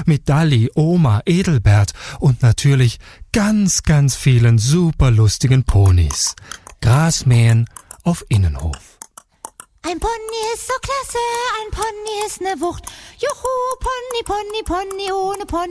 mit Dalli, Oma, Edelbert und natürlich ganz, ganz vielen superlustigen Ponys. Grasmähen auf Innenhof. Ein Pony ist so klasse, ein Pony ist ne Wucht. Juhu, Pony, Pony, Pony, ohne Pony